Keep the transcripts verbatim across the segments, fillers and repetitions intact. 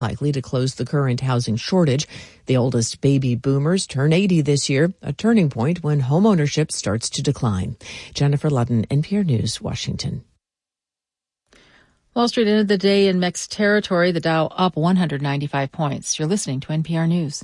likely to close the current housing shortage. The oldest baby boomers turn eighty this year, a turning point when homeownership starts to decline. Jennifer Ludden, N P R News, Washington. Wall Street ended the day in mixed territory, the Dow up one hundred ninety-five points. You're listening to N P R News.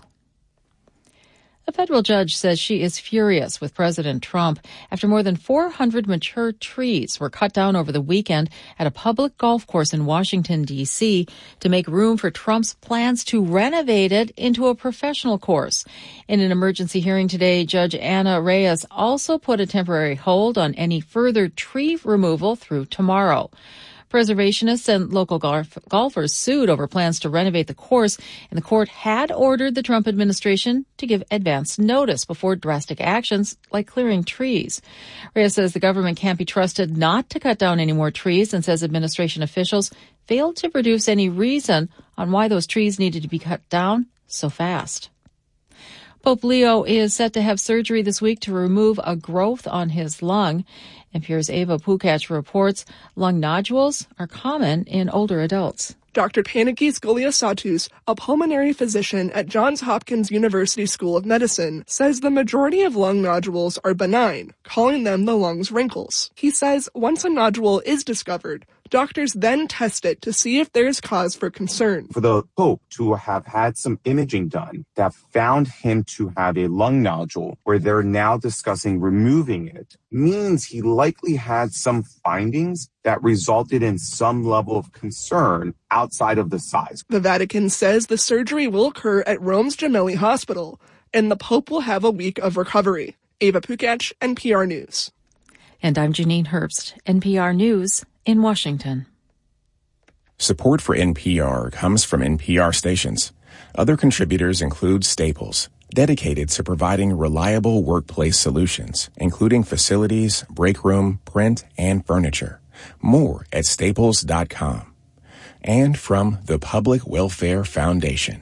A federal judge says she is furious with President Trump after more than four hundred mature trees were cut down over the weekend at a public golf course in Washington, D C to make room for Trump's plans to renovate it into a professional course. In an emergency hearing today, Judge Anna Reyes also put a temporary hold on any further tree removal through tomorrow. Preservationists and local golf- golfers sued over plans to renovate the course, and the court had ordered the Trump administration to give advance notice before drastic actions like clearing trees. Reyes says the government can't be trusted not to cut down any more trees and says administration officials failed to produce any reason on why those trees needed to be cut down so fast. Pope Leo is set to have surgery this week to remove a growth on his lung. N P R's Ava Pukach reports lung nodules are common in older adults. Doctor Panagis Goliasatus, a pulmonary physician at Johns Hopkins University School of Medicine, says the majority of lung nodules are benign, calling them the lung's wrinkles. He says once a nodule is discovered, doctors then test it to see if there is cause for concern. For the Pope to have had some imaging done that found him to have a lung nodule where they're now discussing removing it means he likely had some findings that resulted in some level of concern outside of the size. The Vatican says the surgery will occur at Rome's Gemelli Hospital, and the Pope will have a week of recovery. Ava Pukach, N P R News. And I'm Janine Herbst, N P R News in Washington. Support for N P R comes from N P R stations. Other contributors include Staples, dedicated to providing reliable workplace solutions, including facilities, break room, print, and furniture. More at staples dot com. And from the Public Welfare Foundation.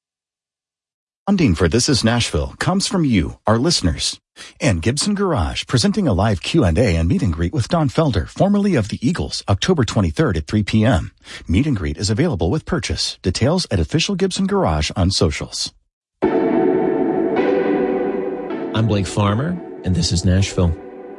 Funding for This Is Nashville comes from you, our listeners. And Gibson Garage, presenting a live Q and A and meet and greet with Don Felder, formerly of the Eagles, October twenty-third at three p.m. Meet and greet is available with purchase. Details at Official Gibson Garage on socials. I'm Blake Farmer, and this is Nashville.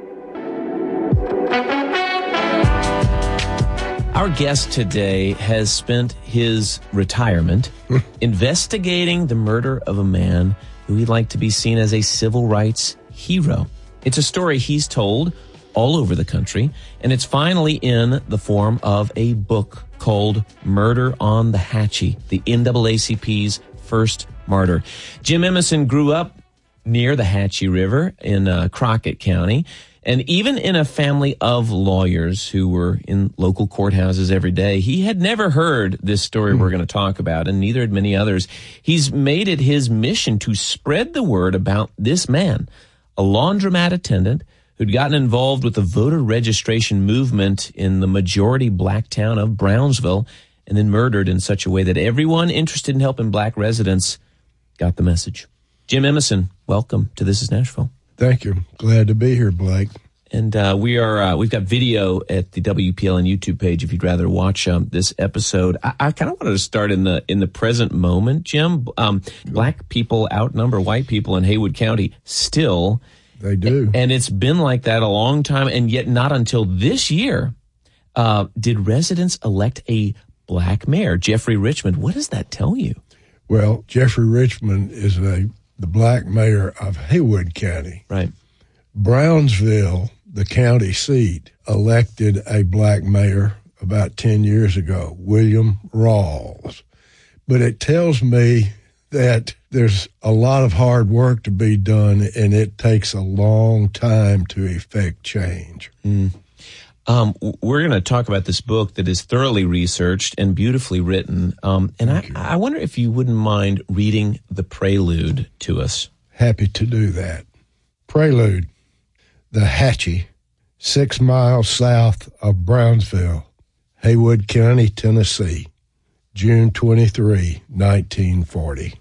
Our guest today has spent his retirement investigating the murder of a man who he'd like to be seen as a civil rights hero. It's a story he's told all over the country, and it's finally in the form of a book called Murder on the Hatchie, the N double A C P's first martyr. Jim Emison grew up near the Hatchie River in uh, Crockett County, and even in a family of lawyers who were in local courthouses every day, he had never heard this story mm. we're going to talk about, and neither had many others. He's made it his mission to spread the word about this man, a laundromat attendant who'd gotten involved with the voter registration movement in the majority black town of Brownsville, and then murdered in such a way that everyone interested in helping black residents got the message. Jim Emison, welcome to This Is Nashville. Thank you. Glad to be here, Blake. And uh, we are uh, we've got video at the W P L N YouTube page if you'd rather watch um, this episode. I, I kind of wanted to start in the in the present moment, Jim. Um, black people outnumber white people in Haywood County still. They do, and it's been like that a long time. And yet, not until this year uh, did residents elect a black mayor, Jeffrey Richmond. What does that tell you? Well, Jeffrey Richmond is a the black mayor of Haywood County. Right. Brownsville, the county seat, elected a black mayor about ten years ago, William Rawls. But it tells me that there's a lot of hard work to be done, and it takes a long time to effect change. Mm. Um, we're going to talk about this book that is thoroughly researched and beautifully written. Um, and I, I wonder if you wouldn't mind reading the prelude to us. Happy to do that. Prelude. The Hatchie, six miles south of Brownsville, Haywood County, Tennessee, June twenty-third, nineteen forty.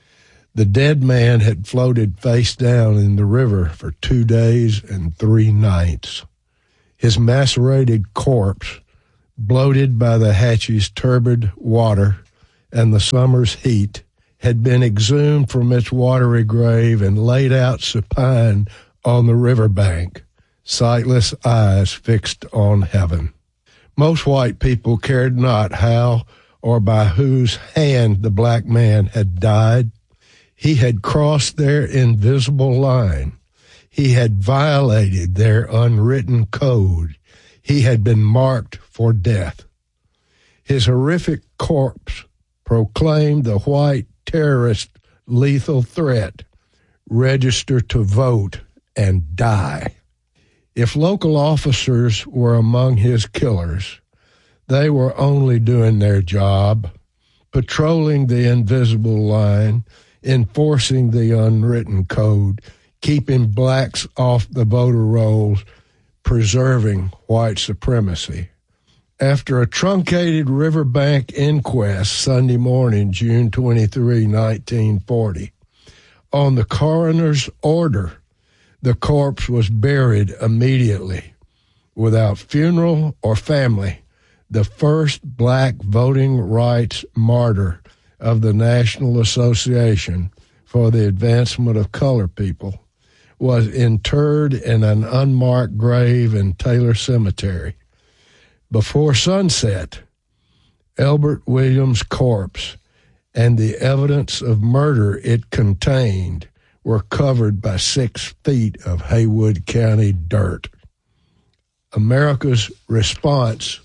The dead man had floated face down in the river for two days and three nights. His macerated corpse, bloated by the Hatchie's turbid water and the summer's heat, had been exhumed from its watery grave and laid out supine on the riverbank, sightless eyes fixed on heaven. Most white people cared not how or by whose hand the black man had died. He had crossed their invisible line. He had violated their unwritten code. He had been marked for death. His horrific corpse proclaimed the white terrorist lethal threat: register to vote and die. If local officers were among his killers, they were only doing their job, patrolling the invisible line, enforcing the unwritten code, keeping blacks off the voter rolls, preserving white supremacy. After a truncated riverbank inquest Sunday morning, June twenty-third, nineteen forty, on the coroner's order, the corpse was buried immediately, without funeral or family. The first black voting rights martyr of the National Association for the Advancement of Colored People was interred in an unmarked grave in Taylor Cemetery. Before sunset, Elbert Williams' corpse and the evidence of murder it contained were covered by six feet of Haywood County dirt. America's response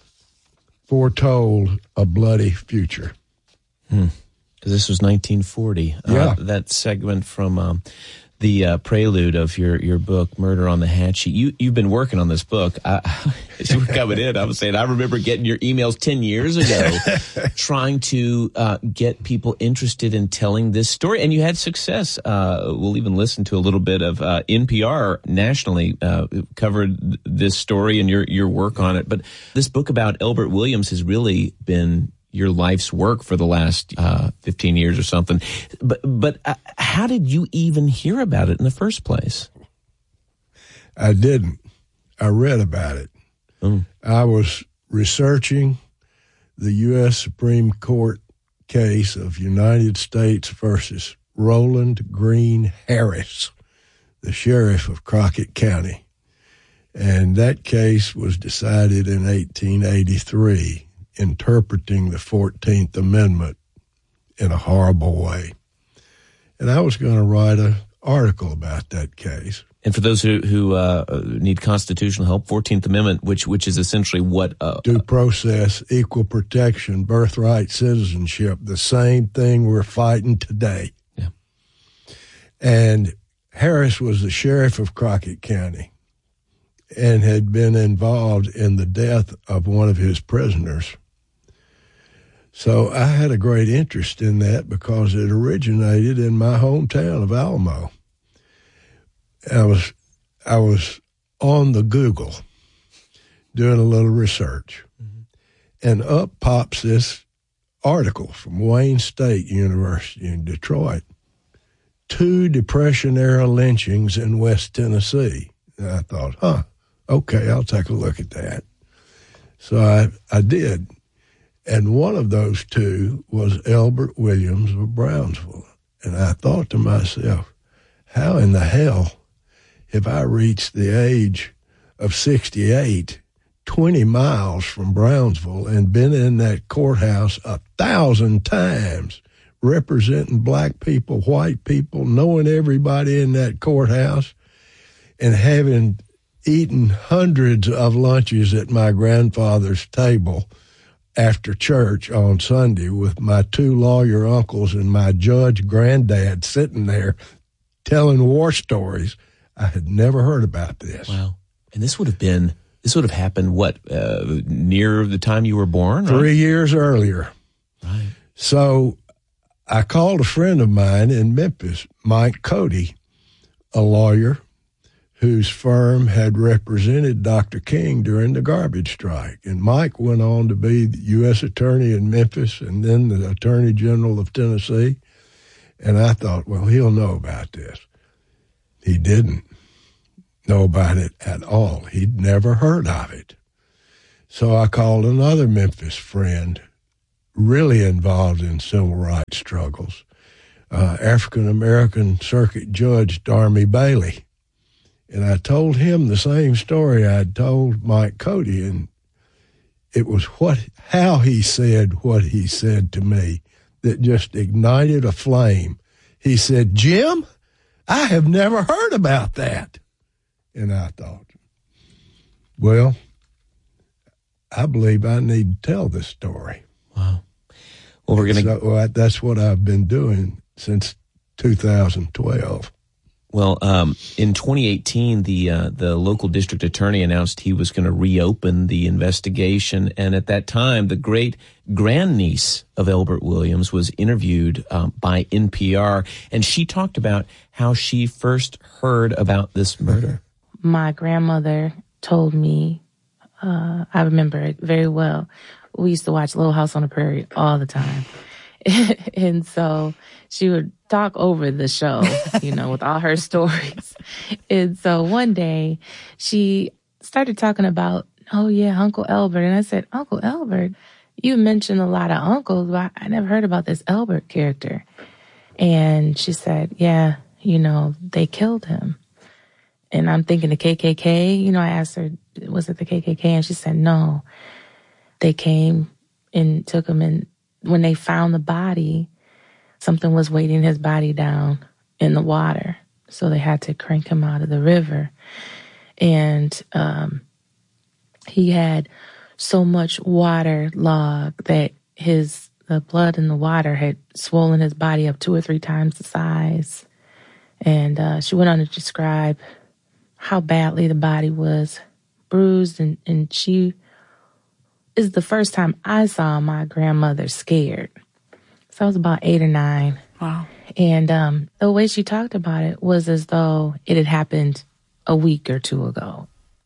foretold a bloody future. Hmm. This was nineteen forty. Yeah. Uh, that segment from um, the uh, prelude of your, your book, Murder on the Hatchet. You, you've been working on this book. I, as you were coming in, I was saying, I remember getting your emails ten years ago trying to uh, get people interested in telling this story. And you had success. Uh, we'll even listen to a little bit of uh, N P R nationally uh, covered this story and your, your work on it. But this book about Elbert Williams has really been your life's work for the last uh, fifteen years or something. But but uh, how did you even hear about it in the first place? I didn't. I read about it. Mm. I was researching the U S Supreme Court case of United States versus Roland Green Harris, the sheriff of Crockett County. And that case was decided in eighteen eighty-three. Interpreting the fourteenth Amendment in a horrible way. And I was going to write an article about that case. And for those who, who uh, need constitutional help, fourteenth Amendment, which which is essentially what? Uh, Due process, equal protection, birthright citizenship, the same thing we're fighting today. Yeah. And Harris was the sheriff of Crockett County and had been involved in the death of one of his prisoners. So I had a great interest in that because it originated in my hometown of Alamo. I was I was on the Google doing a little research, mm-hmm. and up pops this article from Wayne State University in Detroit. Two Depression-era lynchings in West Tennessee. And I thought, huh, okay, I'll take a look at that. So I, I did. And one of those two was Elbert Williams of Brownsville. And I thought to myself, how in the hell have I reached the age of sixty-eight, twenty miles from Brownsville, and been in that courthouse a thousand times, representing black people, white people, knowing everybody in that courthouse, and having eaten hundreds of lunches at my grandfather's table after church on Sunday with my two lawyer uncles and my judge granddad sitting there telling war stories. I had never heard about this. Wow. And this would have been, this would have happened, what, uh, near the time you were born? Three right? years earlier. Right. So I called a friend of mine in Memphis, Mike Cody, a lawyer whose firm had represented Doctor King during the garbage strike. And Mike went on to be the U S attorney in Memphis and then the attorney general of Tennessee. And I thought, well, he'll know about this. He didn't know about it at all. He'd never heard of it. So I called another Memphis friend, really involved in civil rights struggles, uh, African-American Circuit Judge Darmy Bailey. And I told him the same story I'd told Mike Cody, and it was what how he said what he said to me that just ignited a flame. He said, "Jim, I have never heard about that." And I thought, well, I believe I need to tell this story. Wow. Well, we're going to... So uh, that's what I've been doing since two thousand twelve. Well, um, in twenty eighteen, the uh, the local district attorney announced he was going to reopen the investigation. And at that time, the great grandniece of Elbert Williams was interviewed um, by N P R, and she talked about how she first heard about this murder. My grandmother told me, uh, I remember it very well. We used to watch Little House on the Prairie all the time. And so she would talk over the show, you know, with all her stories. And so one day she started talking about, oh yeah, Uncle Elbert. And I said, Uncle Elbert, you mentioned a lot of uncles, but I never heard about this Elbert character. And she said, yeah, you know, they killed him. And I'm thinking the K K K, you know, I asked her, was it the K K K? And she said, no, they came and took him, and when they found the body, something was weighting his body down in the water. So they had to crank him out of the river. And um, he had so much water log that his the blood in the water had swollen his body up two or three times the size. And uh, she went on to describe how badly the body was bruised. And, and she is the first time I saw my grandmother scared. So I was about eight or nine. Wow. And um, the way she talked about it was as though it had happened a week or two ago.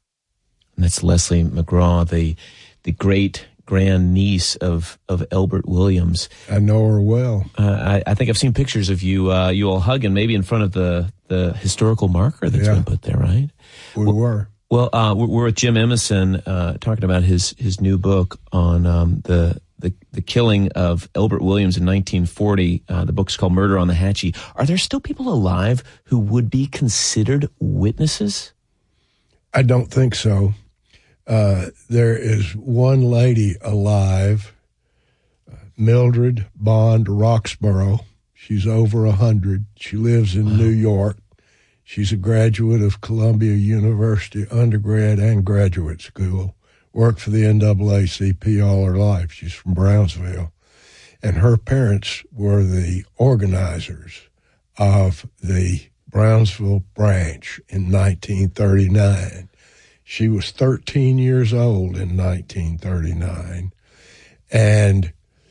And that's Leslie McGraw, the the great grandniece of, of Elbert Williams. I know her well. Uh, I, I think I've seen pictures of you uh, you all hugging, maybe in front of the, the historical marker that's yeah. been put there, right? We well, were. Well, uh, we're with Jim Emison uh, talking about his his new book on um, the, the the killing of Elbert Williams in nineteen forty. Uh, the book's called Murder on the Hatchie. Are there still people alive who would be considered witnesses? I don't think so. Uh, there is one lady alive, uh, Mildred Bond Roxborough. She's over a hundred. She lives in wow. New York. She's a graduate of Columbia University undergrad and graduate school, worked for the N double A C P all her life. She's from Brownsville. And her parents were the organizers of the Brownsville branch in nineteen thirty-nine. She was thirteen years old in nineteen thirty-nine. And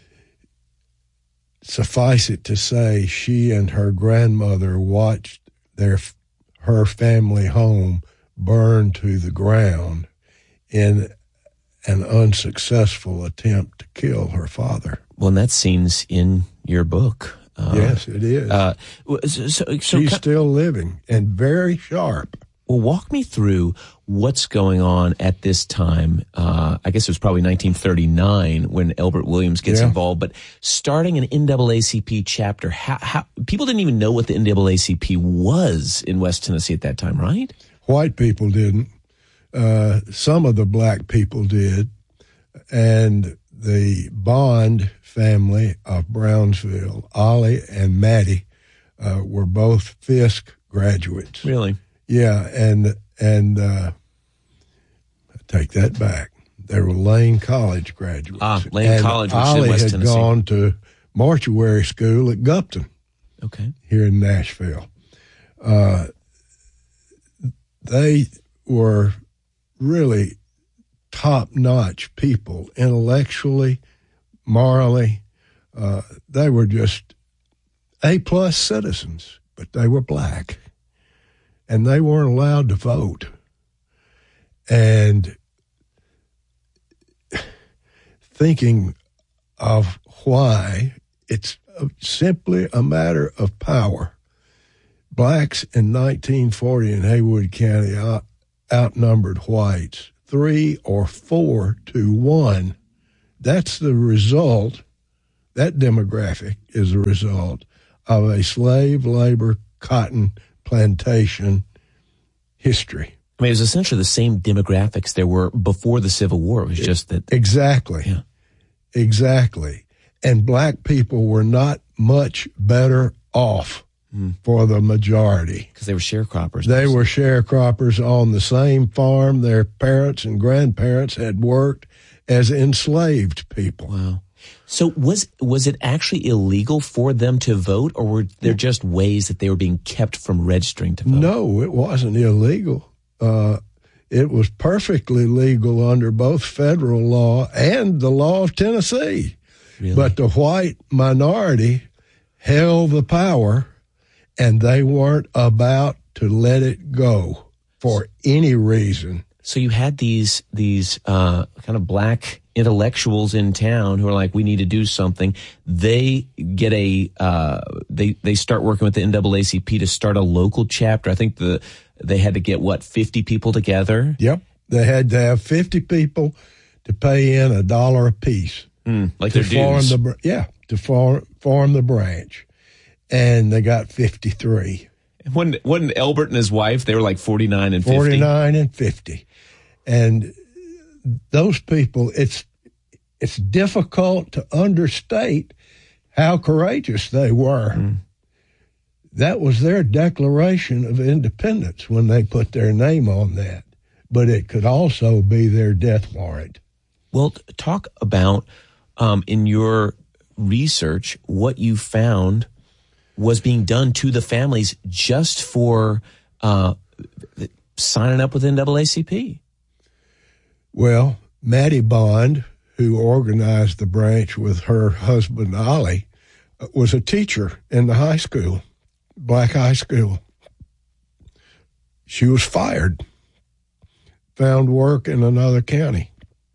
suffice it to say, she and her grandmother watched their her family home burned to the ground in an unsuccessful attempt to kill her father. Well, and that scene's in your book. Uh, yes, it is. Uh, so, so, She's so, still living and very sharp. Well, walk me through what's going on at this time. Uh, I guess it was probably nineteen thirty-nine when Elbert Williams gets yeah. involved, but starting an N double A C P chapter, how, how, people didn't even know what the N double A C P was in West Tennessee at that time, right? White people didn't. Uh, some of the black people did. And the Bond family of Brownsville, Ollie and Maddie, uh, were both Fisk graduates. Really? Yeah, and and uh, I take that back. They were Lane College graduates. Ah, Lane and College, which Ollie is in West had Tennessee. gone to mortuary school at Gupton. Okay. Here in Nashville. Uh, they were really top-notch people, intellectually, morally. Uh, they were just A-plus citizens, but they were black. And they weren't allowed to vote. And thinking of why, it's simply a matter of power. Blacks in nineteen forty in Haywood County out, outnumbered whites three or four to one. That's the result that demographic is a result of a slave labor cotton plantation history. I mean, it was essentially the same demographics there were before the Civil War. It was just that. Exactly. Yeah. Exactly. And black people were not much better off mm. for the majority. Because they were sharecroppers. They were sharecroppers on the same farm their parents and grandparents had worked as enslaved people. Wow. So was was it actually illegal for them to vote, or were there just ways that they were being kept from registering to vote? No, it wasn't illegal. Uh, it was perfectly legal under both federal law and the law of Tennessee. Really? But the white minority held the power, and they weren't about to let it go for any reason. So you had these these uh, kind of black intellectuals in town who are like, we need to do something. They get a uh, they they start working with the N double A C P to start a local chapter. I think the they had to get what fifty people together. Yep, they had to have fifty people to pay in a dollar a piece, mm, like to their form dues. the yeah to form form the branch, and they got fifty-three. Wasn't, wasn't Elbert and his wife, they were like forty-nine and fifty? forty-nine and fifty. And those people, it's it's difficult to understate how courageous they were. Mm. That was their Declaration of Independence when they put their name on that. But it could also be their death warrant. Well, talk about, um, in your research, what you found was being done to the families just for uh, signing up with N double A C P. Well, Maddie Bond, who organized the branch with her husband, Ollie, was a teacher in the high school, black high school. She was fired, found work in another county.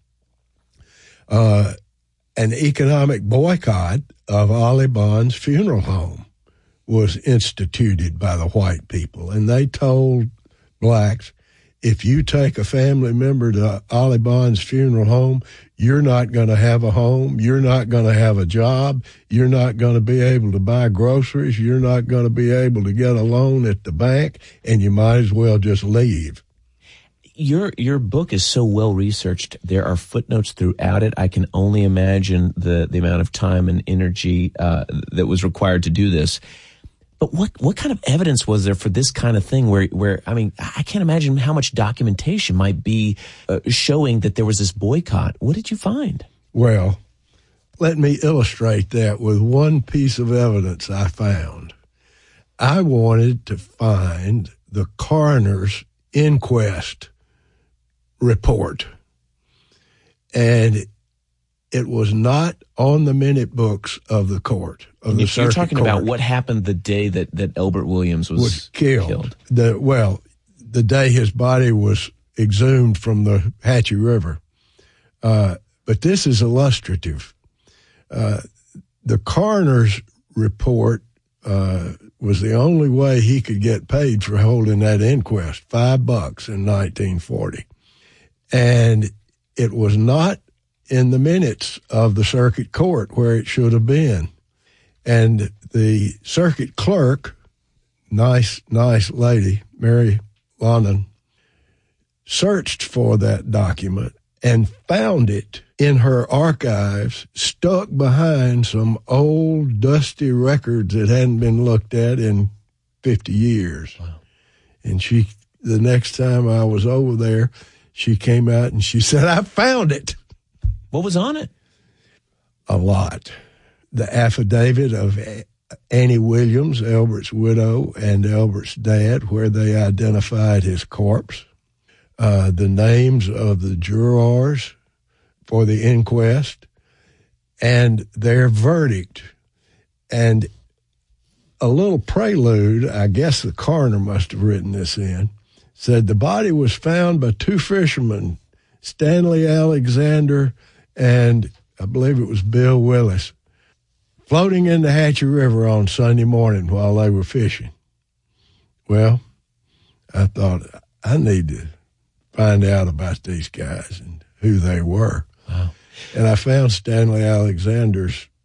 Uh, an economic boycott of Ollie Bond's funeral home was instituted by the white people, and they told blacks, if you take a family member to Ollie Bond's funeral home, you're not going to have a home, you're not going to have a job, you're not going to be able to buy groceries, you're not going to be able to get a loan at the bank, and you might as well just leave. Your your book is so well researched. There are footnotes throughout it. I can only imagine the, the amount of time and energy uh, that was required to do this. But what what kind of evidence was there for this kind of thing where, where I mean, I can't imagine how much documentation might be uh, showing that there was this boycott. What did you find? Well, let me illustrate that with one piece of evidence I found. I wanted to find the coroner's inquest report, and it was not on the minute books of the court. Of the You're circuit talking court. about what happened the day that, that Elbert Williams was, was killed. killed. The, well, the day his body was exhumed from the Hatchie River. Uh, but this is illustrative. Uh, the coroner's report uh, was the only way he could get paid for holding that inquest, five bucks in nineteen forty. And it was not in the minutes of the circuit court where it should have been. And the circuit clerk, nice, nice lady, Mary London, searched for that document and found it in her archives, stuck behind some old, dusty records that hadn't been looked at in fifty years. Wow. And she, the next time I was over there, she came out and she said, I found it. What was on it? A lot. The affidavit of Annie Williams, Elbert's widow, and Elbert's dad, where they identified his corpse. Uh, the names of the jurors for the inquest, and their verdict. And a little prelude, I guess the coroner must have written this in, said the body was found by two fishermen, Stanley Alexander and I believe it was Bill Willis, floating in the Hatchie River on Sunday morning while they were fishing. Well, I thought, I need to find out about these guys and who they were. Wow. And I found Stanley Alexander's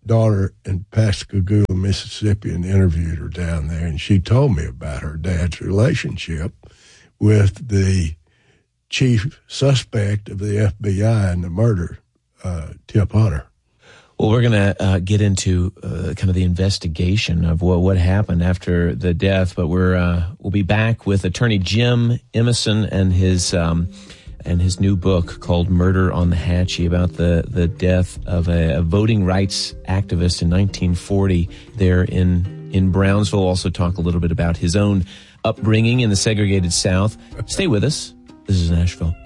daughter in Pascagoula, Mississippi, and interviewed her down there, and she told me about her dad's relationship with the chief suspect of the F B I in the murder, uh, Tip Hunter. Well, we're going to uh, get into uh, kind of the investigation of what, what happened after the death, but we're uh, we'll be back with attorney Jim Emison and his um, and his new book called Murder on the Hatchie, about the, the death of a, a voting rights activist in nineteen forty there in in Brownsville. Also talk a little bit about his own upbringing in the segregated South. Stay with us. This is Nashville.